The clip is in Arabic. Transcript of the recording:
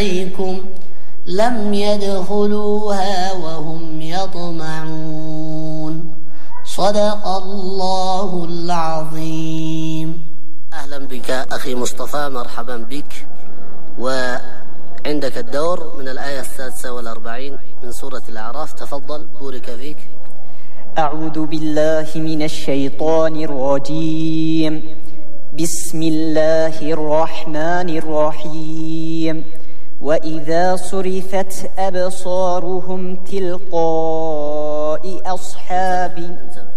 عليكم لم يدخلوها وهم يطمعون. صدق الله العظيم. أهلا بك أخي مصطفى، مرحبا بك. وعندك الدور من الآية 46 من سورة الأعراف. تفضل، بورك فيك. أعوذ بالله من الشيطان الرجيم. بسم الله الرحمن الرحيم. وإذا صرفت أبصارهم تلقاء أصحاب